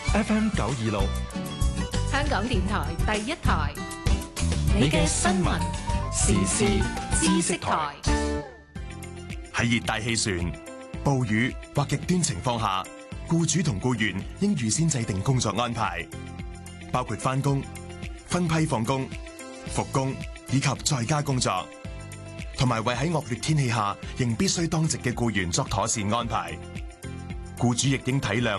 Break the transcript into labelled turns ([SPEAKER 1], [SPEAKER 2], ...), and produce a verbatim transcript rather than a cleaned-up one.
[SPEAKER 1] F M 九二六，
[SPEAKER 2] 香港電台第一台，你嘅新聞時事知識台。
[SPEAKER 3] 喺熱帶氣旋、暴雨或極端情況下，僱主同僱員應預先制定工作安排，包括返工、分批放工、復工以及在家工作，同埋為喺惡劣天氣下仍必須當值嘅僱員作妥善安排。僱主亦應體諒